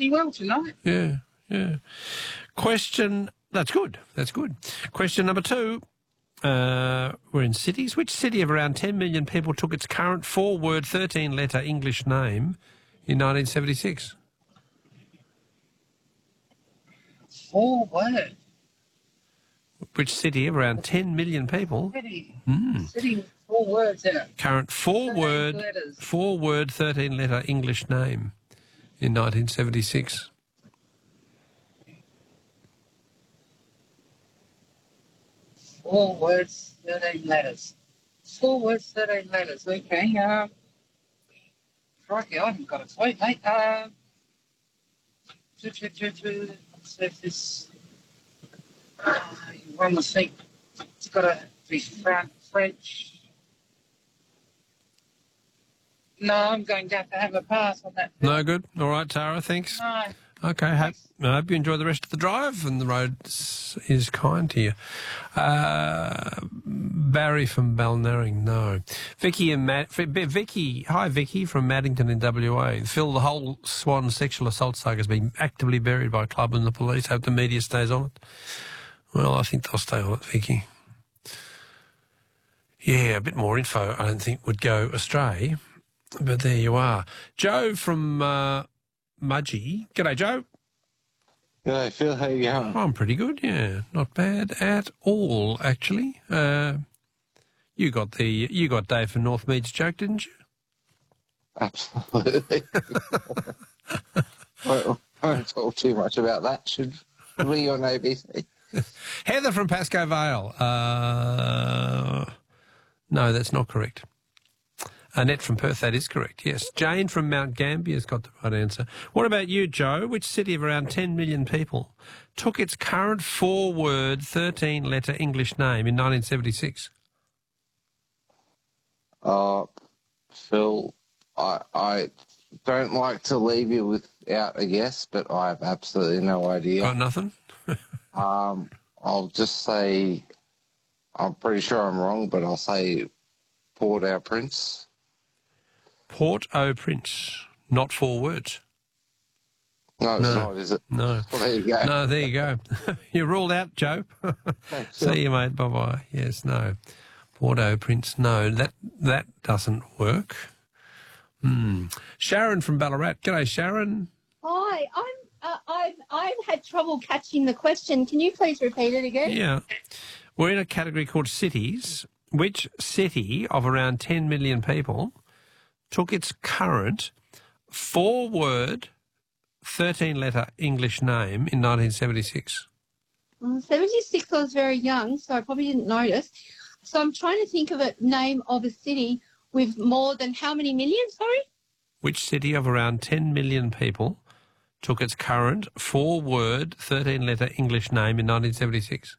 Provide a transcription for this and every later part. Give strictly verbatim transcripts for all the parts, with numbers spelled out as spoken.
pretty well tonight. Yeah, yeah. Question, that's good, that's good. Question number two, uh, we're in cities. Which city of around ten million people took its current four-word, thirteen-letter English name in nineteen seventy-six? Four words. Which city of around ten million people? City. Mm. City with four words in it. Current four-word, letters. four-word, thirteen-letter English name in nineteen seventy-six. Four words, thirteen letters. Four words, thirteen letters. Okay. Um, crikey, I haven't got a clue, mate. Um, let's see if this. Uh, one must think it's got to be French. No, I'm going to have to have a pass on that. No good. All right, Tara, thanks. No. Okay, hope, I hope you enjoy the rest of the drive and the road is kind to you. Uh, Barry from Balnarring, no. Vicky and Matt, Vicky, hi Vicky from Maddington in W A. Phil, the whole Swan sexual assault saga has been actively buried by Club and the police. Hope the media stays on it. Well, I think they'll stay on it, Vicky. Yeah, a bit more info I don't think would go astray, but there you are. Joe from uh, Mudgee. G'day, Joe. G'day, Phil. How you going? I'm pretty good, yeah. Not bad at all, actually. Uh, you got the you got Dave from Northmead's joke, didn't you? Absolutely. Well, I won't talk too much about that. Should we on A B C? Heather from Pascoe Vale. Uh, no, that's not correct. Annette from Perth, that is correct, yes. Jane from Mount Gambier has got the right answer. What about you, Joe? Which city of around ten million people took its current four-word, thirteen-letter English name in nineteen seventy-six? Uh, Phil, I, I don't like to leave you without a guess, but I have absolutely no idea. Got nothing? um, I'll just say, I'm pretty sure I'm wrong, but I'll say Port-au-Prince. Port-au-Prince, not four words. No, it's no. not, is it? No. Well, there you go. No, there you go. You're ruled out, Joe. Thanks, See Phil. you, mate. Bye-bye. Yes, no. Port-au-Prince, no. That that doesn't work. Hmm. Sharon from Ballarat. G'day, Sharon. Hi, I'm. Uh, I've I've had trouble catching the question. Can you please repeat it again? Yeah. We're in a category called cities. Which city of around ten million people took its current four-word, thirteen-letter English name in nineteen seventy-six? Well, seventy-six, I was very young, so I probably didn't notice. So I'm trying to think of a name of a city with more than how many million, sorry? Which city of around ten million people took its current four-word, thirteen-letter English name in nineteen seventy-six?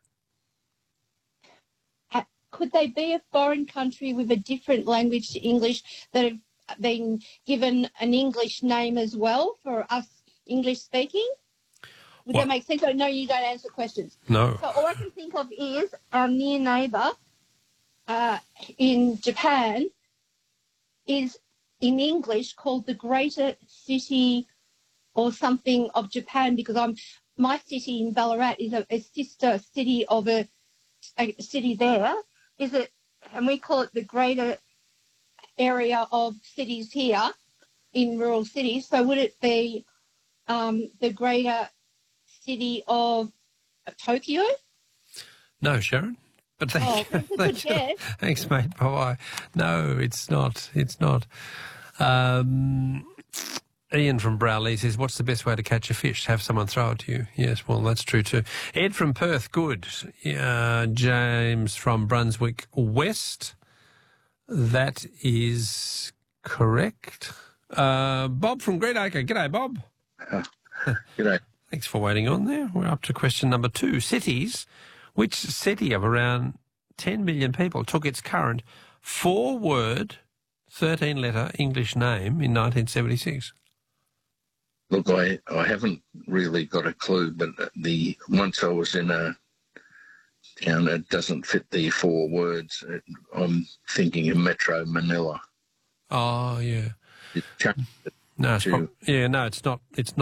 Uh, could they be a foreign country with a different language to English that have been given an English name as well for us English speaking? Would What? that make sense? I know you don't answer questions. No. So all I can think of is our near neighbour uh, in Japan is in English called the Greater City or something of Japan, because I'm my city in Ballarat is a, a sister city of a, a city there. Is it? And we call it the Greater Area of cities here in rural cities. So would it be um, the Greater City of Tokyo? No, Sharon. But thank Oh, you. that's a good Thank you. guess. Thanks, mate. Bye-bye. No, it's not. It's not. Um, Ian from Browley says, what's the best way to catch a fish? Have someone throw it to you. Yes, well, that's true too. Ed from Perth, good. Uh, James from Brunswick West, that is correct. Uh, Bob from Greenacre. G'day, Bob. Uh, g'day. Thanks for waiting on there. We're up to question number two. Cities. Which city of around ten million people took its current four-word, thirteen-letter English name in nineteen seventy-six? Look, I, I haven't really got a clue, but the once I was in a town that doesn't fit the four words, it, I'm thinking of Metro Manila. Oh, yeah. It changed it No, it's to- prob- yeah, no, it's not. It's not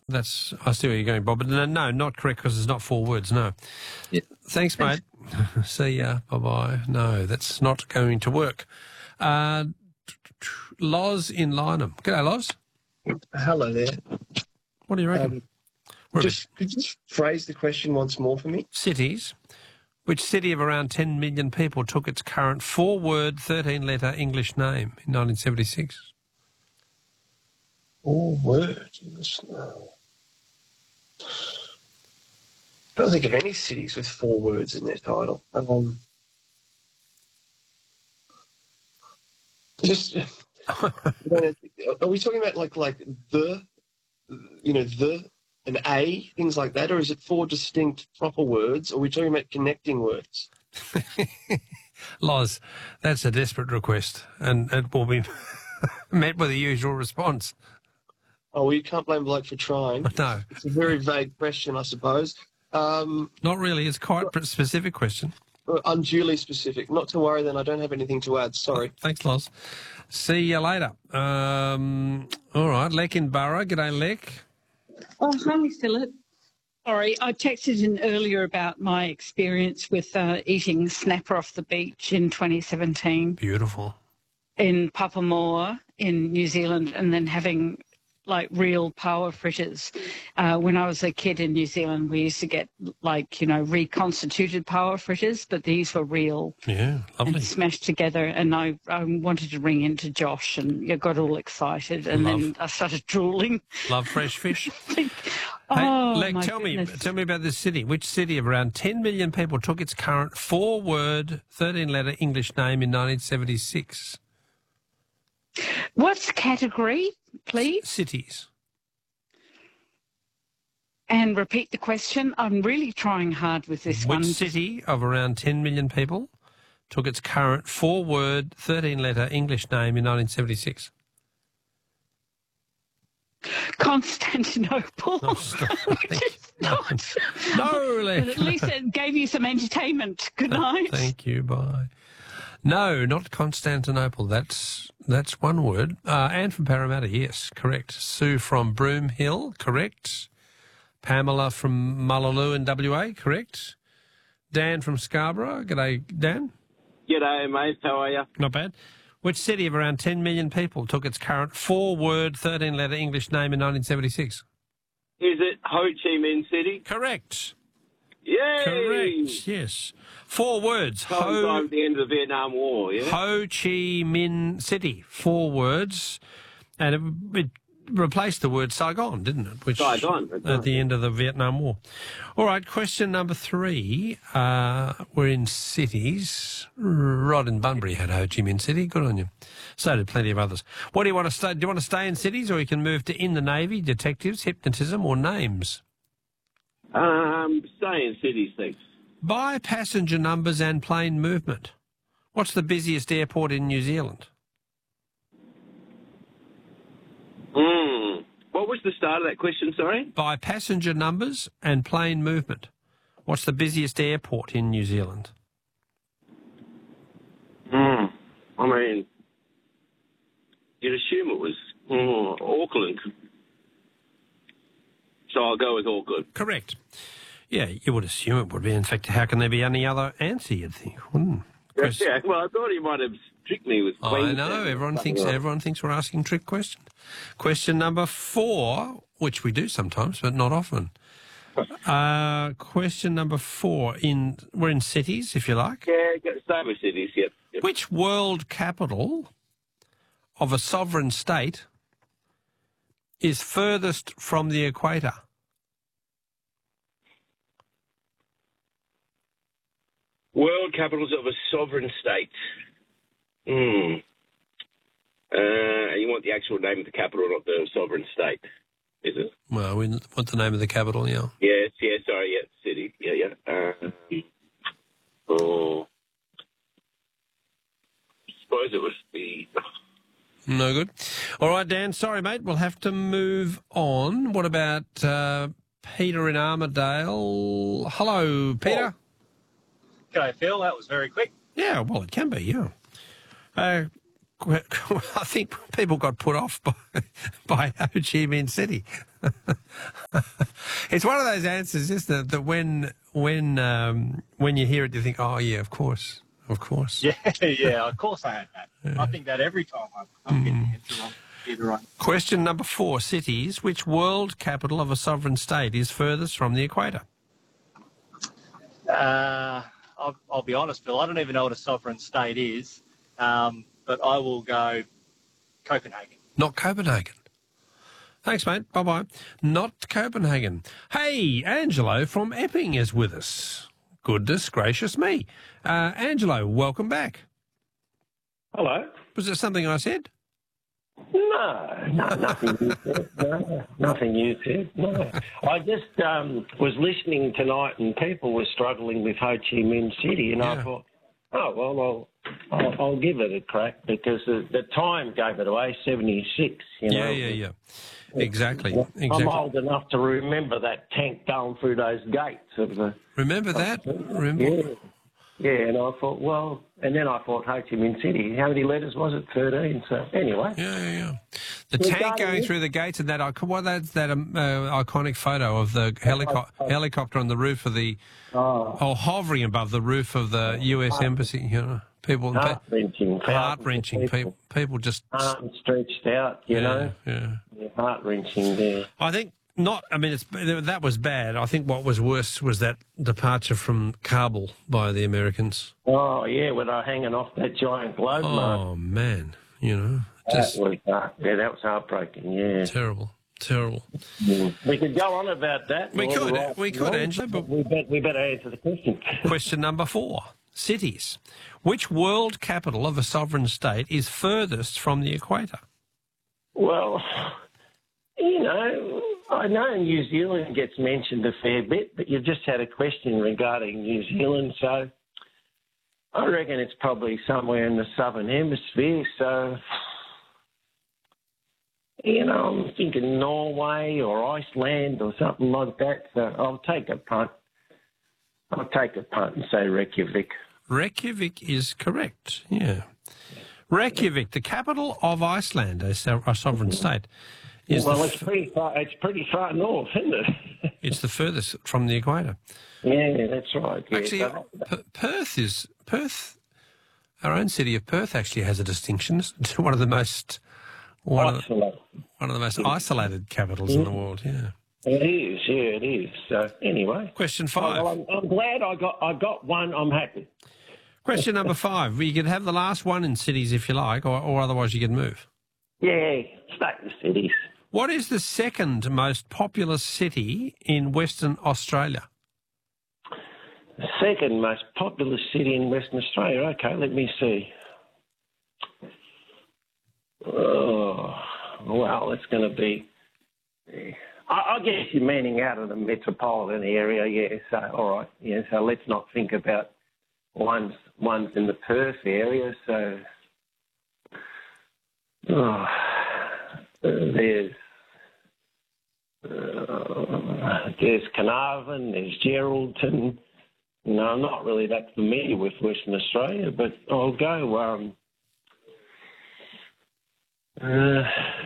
That's, I see where you're going, Bob. But no, no not correct because it's not four words, no. Yeah. Thanks, mate. See ya. Bye-bye. No, that's not going to work. Uh, Loz in Lynham. G'day, Loz. Hello there. What do you reckon? Um, We're a bit- just could you just phrase the question once more for me? Cities. Which city of around ten million people took its current four-word, thirteen-letter English name in nineteen seventy-six? All words. No. I don't think of any cities with four words in their title. Um, just, are we talking about like like the, you know, the, an A, things like that, or is it four distinct proper words? Or are we talking about connecting words? Loz, that's a desperate request, and it will be met with the usual response. Oh, well, you can't blame Blake for trying. No. It's a very vague question, I suppose. Um, Not really. It's quite a specific question. unduly specific. Not to worry, then. I don't have anything to add. Sorry. Thanks, Loz. See you later. Um, all right, Lek in Borough. G'day, Lek. Oh, hi, Philip. Sorry, I texted in earlier about my experience with uh, eating snapper off the beach in twenty seventeen Beautiful. in Papamoa in New Zealand, and then having like real power fritters. Uh, when I was a kid in New Zealand, we used to get like, you know, reconstituted power fritters, but these were real Yeah, lovely. and smashed together. And I, I wanted to ring into Josh, and I got all excited, and Love. then I started drooling. Love fresh fish. Oh, Hey, Lek, my tell goodness. me, tell me about this city. Which city of around ten million people took its current four-word, thirteen-letter English name in nineteen seventy-six? What's category, please? Cities. And repeat the question. I'm really trying hard with this Which one. city of around ten million people took its current four-word, thirteen-letter English name in nineteen seventy-six? Constantinople. Oh, stop. Which is not. No, Lek. But at least it gave you some entertainment. Good night. Thank you. Bye. No, not Constantinople. That's that's one word. Uh, Anne from Parramatta, yes, correct. Sue from Broome Hill, correct. Pamela from Mullaloo in W A, correct. Dan from Scarborough, g'day, Dan. G'day, mate. How are you? Not bad. Which city of around ten million people took its current four-word, thirteen-letter English name in nineteen seventy-six? Is it Ho Chi Minh City? Correct. Yay! Correct, yes. Four words. Coincided Ho, with the end of the Vietnam War, yeah? Ho Chi Minh City. Four words. And it, it replaced the word Saigon, didn't it? Which, Saigon, that's at right. the end of the Vietnam War. All right, question number three. Uh, we're in cities. Rod in Bunbury had Ho Chi Minh City. Good on you. So did plenty of others. What do you want to stay? Do you want to stay in cities, or you can move to in the Navy, detectives, hypnotism, or names? Um, stay in cities, thanks. By passenger numbers and plane movement, what's the busiest airport in New Zealand? Hmm. What was the start of that question, sorry? By passenger numbers and plane movement, what's the busiest airport in New Zealand? Hmm. I mean, you'd assume it was mm, Auckland. So I'll go with Auckland. Correct. Yeah, you would assume it would be. In fact, how can there be any other answer, you'd think, wouldn't Chris? Yeah, well, I thought he might have tricked me with I Queensland know, or everyone something thinks like that. everyone thinks we're asking trick questions. Question number four, which we do sometimes, but not often. Uh, question number four, in we're in cities, if you like. Yeah, get- stay with cities, yep. yep. Which world capital of a sovereign state is furthest from the equator? World capitals of a sovereign state. Hmm. Uh, you want the actual name of the capital, not the sovereign state, is it? Well, we want the name of the capital, yeah. Yes, yeah, sorry, yeah, city, yeah, yeah. Um, oh. I suppose it was the... No good. All right, Dan, sorry, mate, we'll have to move on. What about uh, Peter in Armidale? Hello, Peter. G'day, Phil. That was very quick. Yeah, well, it can be, yeah. Uh, I think people got put off by, by Ho Chi Minh City. It's one of those answers, isn't it, that when when um, when you hear it, you think, oh, yeah, of course, of course. Yeah, yeah, of course I had that. Yeah. I think that every time I, I get the answer wrong, either right. Question number four, cities. Which world capital of a sovereign state is furthest from the equator? Uh, I'll, I'll be honest, Phil, I don't even know what a sovereign state is. Um, but I will go Copenhagen. Not Copenhagen. Thanks, mate. Bye-bye. Not Copenhagen. Hey, Angelo from Epping is with us. Goodness gracious me. Uh, Angelo, welcome back. Hello. Was there something I said? No, no, nothing you said. No, nothing you said. No. I just um, was listening tonight and people were struggling with Ho Chi Minh City and yeah. I thought, oh, well, I'll, I'll, I'll give it a crack because the, the time gave it away, seventy-six, you know. Yeah, yeah, yeah. Exactly. I'm exactly. old enough to remember that tank going through those gates of the... Remember that? Remember? Yeah. Yeah, and I thought, well, and then I thought Ho Chi Minh City. How many letters was it? thirteen. So anyway. Yeah, yeah, yeah. The We're tank going through the gates and that, what, that's that um, uh, iconic photo of the helico- helicopter on the roof of the, oh. or hovering above the roof of the U S Embassy, you know. People, heart-wrenching. Heart-wrenching. People. people, people just... Arms stretched out, you yeah, know. Yeah, yeah. Heart-wrenching there. I think not, I mean, it's that was bad. I think what was worse was that departure from Kabul by the Americans. Oh, yeah, when they're hanging off that giant globe mark. Oh, man, you know. Just, that was, uh, yeah, that was heartbreaking, yeah. Terrible. Terrible. Mm. We could go on about that. We could, right we could, Angela. But we, bet, we better answer the question. Question number four. Cities. Which world capital of a sovereign state is furthest from the equator? Well, you know, I know New Zealand gets mentioned a fair bit, but you've just had a question regarding New Zealand, so I reckon it's probably somewhere in the southern hemisphere, so, you know, I'm thinking Norway or Iceland or something like that, so I'll take a punt. I'll take a punt and say Reykjavik. Reykjavik is correct, yeah. Reykjavik, the capital of Iceland, a, so- a sovereign state. Is well, f- it's pretty far. It's pretty far north, isn't it? It's the furthest from the equator. Yeah, that's right. Yeah. Actually, P- Perth is Perth. Our own city of Perth actually has a distinction. It's one of the most one of the, one of the most isolated capitals yeah. in the world. Yeah. It is, yeah, it is. So anyway, question five. Well, I'm, I'm glad I got I got one. I'm happy. Question number five. You could have the last one in cities if you like, or, or otherwise you could move. Yeah, stay in cities. What is the second most populous city in Western Australia? The second most populous city in Western Australia. Okay, let me see. Oh, well, it's going to be. I guess you're meaning out of the metropolitan area, yeah. So, all right, yeah. So let's not think about one's one's in the Perth area. So, oh, there's uh, there's Carnarvon, there's Geraldton. No, I'm not really that familiar with Western Australia, but I'll go. Um, uh,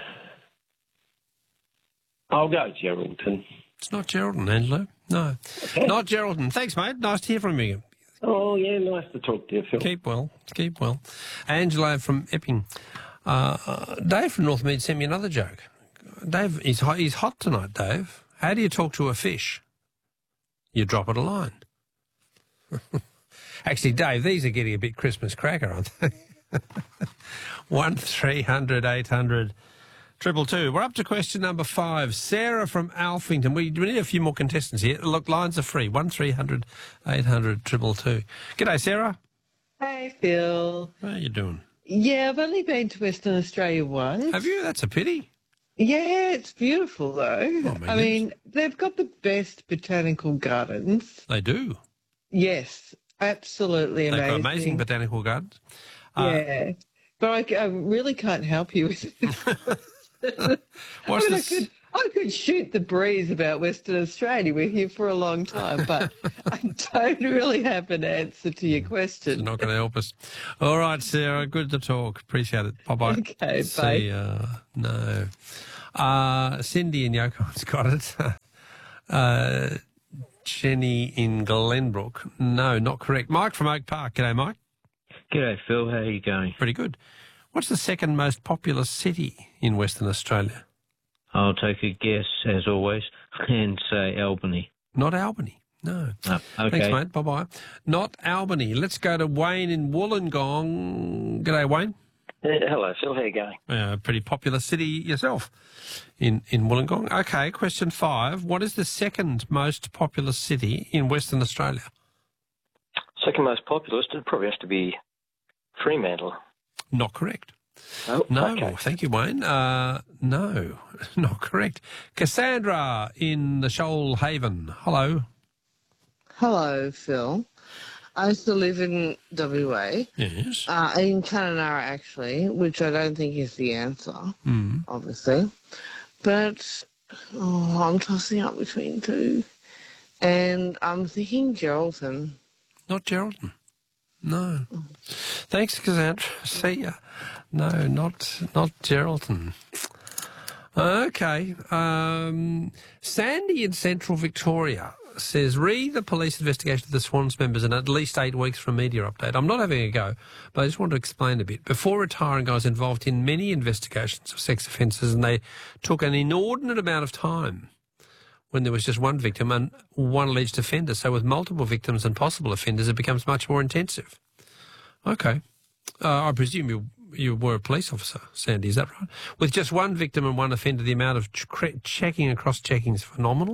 I'll go Geraldton. It's not Geraldton, Angelo. No, okay. Not Geraldton. Thanks, mate. Nice to hear from you. Oh, yeah, nice to talk to you, Phil. Keep well. Keep well. Angelo from Epping. Uh, uh, Dave from Northmead sent me another joke. Dave, he's hot, he's hot tonight, Dave. How do you talk to a fish? You drop it a line. Actually, Dave, these are getting a bit Christmas cracker, aren't they? One three hundred eight hundred triple two. We're up to question number five. Sarah from Alphington. We, we need a few more contestants here. Look, lines are free. One three hundred eight hundred triple two. G'day, Sarah. Hey, Phil. How are you doing? Yeah, I've only been to Western Australia once. Have you? That's a pity. Yeah, it's beautiful, though. Oh, I mean, they've got the best botanical gardens. They do. Yes, absolutely amazing. They've got amazing botanical gardens. Uh, yeah, but I, I really can't help you with it. What's I mean, the, I could, I could shoot the breeze about Western Australia. We're here for a long time, but I don't really have an answer to your question. It's not going to help us. All right, Sarah, good to talk. Appreciate it. Bye-bye. Okay, See bye. ya. No. Uh, Cindy in Yoko's got it. uh, Jenny in Glenbrook. No, not correct. Mike from Oak Park. G'day, Mike. G'day, Phil. How are you going? Pretty good. What's the second most populous city in Western Australia? I'll take a guess, as always, and say Albany. Not Albany. No. Oh, okay. Thanks, mate. Bye-bye. Not Albany. Let's go to Wayne in Wollongong. G'day, Wayne. Uh, hello, Phil. How you going? Uh, pretty popular city yourself in, in Wollongong. Okay, question five. What is the second most populous city in Western Australia? Second most populous, it probably has to be Fremantle. Not correct. Oh, no, okay. Thank you, Wayne. Uh, no, not correct. Cassandra in the Shoalhaven. Hello. Hello, Phil. I used to live in W A. Yes. Uh, in Kununurra, actually, which I don't think is the answer, Mm. obviously. But oh, I'm tossing up between two. And I'm thinking Geraldton. Not Geraldton. No. Thanks, Cassandra. See ya. No, not not Geraldton. Okay. Um, Sandy in Central Victoria says, read the police investigation of the Swans members in at least eight weeks for a media update. I'm not having a go, but I just want to explain a bit. Before retiring, I was involved in many investigations of sex offences, and they took an inordinate amount of time when there was just one victim and one alleged offender. So with multiple victims and possible offenders, it becomes much more intensive. Okay. Uh, I presume you you were a police officer, Sandy, is that right? With just one victim and one offender, the amount of ch- checking and cross-checking is phenomenal.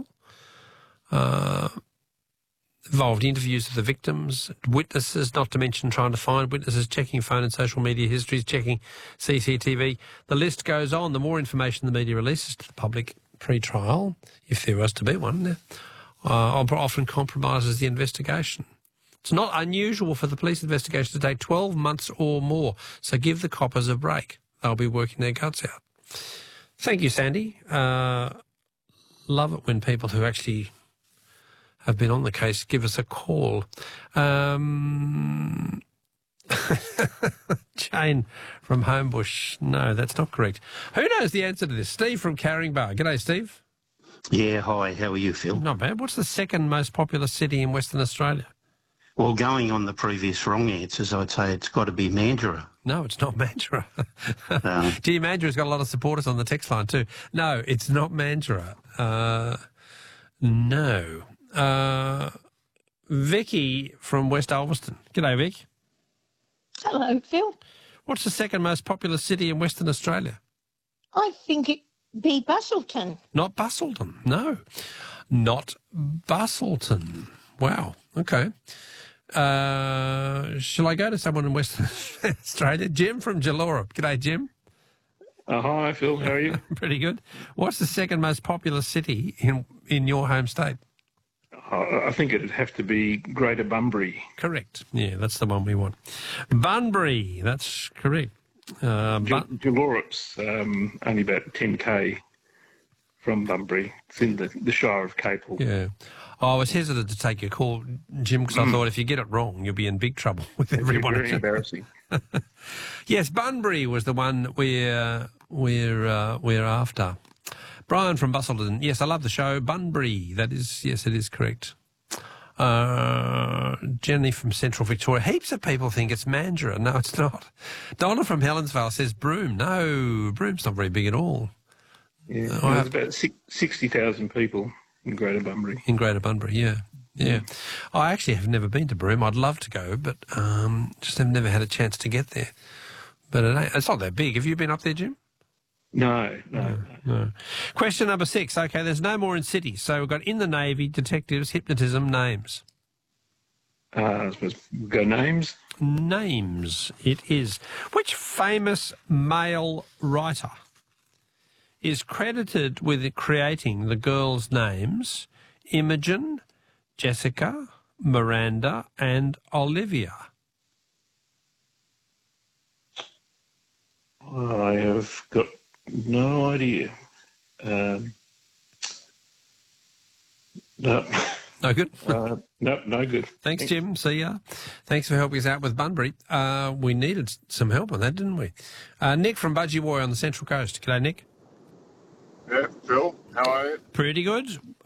Uh, involved interviews of the victims, witnesses, not to mention trying to find witnesses, checking phone and social media histories, checking C C T V. The list goes on. The more information the media releases to the public pre-trial, if there was to be one, uh, often compromises the investigation. It's not unusual for the police investigation to take twelve months or more, so give the coppers a break. They'll be working their guts out. Thank you, Sandy. Uh, love it when people who actually have been on the case give us a call. Um, Jane from Homebush. No, that's not correct. Who knows the answer to this? Steve from Carringbar. G'day, Steve. Yeah, hi. How are you, Phil? Not bad. What's the second most popular city in Western Australia? Well, going on the previous wrong answers, I'd say it's got to be Mandurah. No, it's not Mandurah. Um, Gee, Mandurah's got a lot of supporters on the text line too. No, it's not Mandurah. Uh, no. Uh, Vicky from West Ulverston. G'day, Vic. Hello, Phil. What's the second most popular city in Western Australia? I think it be Busselton. Not Busselton. No, not Busselton. Wow. Okay. Uh, shall I go to someone in Western Australia? Jim from Jalora. G'day, Jim. Uh, hi, Phil. How are you? Pretty good. What's the second most popular city in in your home state? Uh, I think it'd have to be Greater Bunbury. Correct. Yeah, that's the one we want. Bunbury. That's correct. Uh, Bun- Jalorup's um, only about ten k from Bunbury. It's in the, the Shire of Capel. yeah. Oh, I was hesitant to take your call, Jim, because I thought if you get it wrong, you'll be in big trouble with everyone. Very embarrassing. Yes, Bunbury was the one we're we're uh, we're after. Brian from Busselton. Yes, I love the show. Bunbury. That is, yes, it is correct. Uh, Jenny from Central Victoria. Heaps of people think it's Mandurah. No, it's not. Donna from Helensvale says Broome. No, Broome's not very big at all. Yeah, Uh, I there's have- about six, sixty thousand people in Greater Bunbury. In Greater Bunbury, yeah. Yeah. I actually have never been to Broome. I'd love to go, but um, just have never had a chance to get there. But it ain't, it's not that big. Have you been up there, Jim? No, no. No. Question number six. Okay, there's no more in cities. So we've got in the Navy, detectives, hypnotism, names. Uh, I suppose we'll go names. Names, it is. Which famous male writer is credited with creating the girls' names Imogen, Jessica, Miranda, and Olivia? I have got no idea. Um, No. No good? Uh, no, no good. Thanks, Jim. See ya. Thanks for helping us out with Bunbury. Uh, we needed some help on that, didn't we? Uh, Nick from Budgie Boy on the Central Coast. G'day, Nick. Yeah, Phil, how are you? Pretty good.